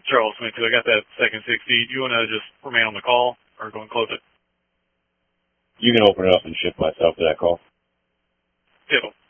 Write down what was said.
Charles Smith, I got that second 60. Do you want to just remain on the call or go and close it? You can open it up and ship myself to that call. Tittle.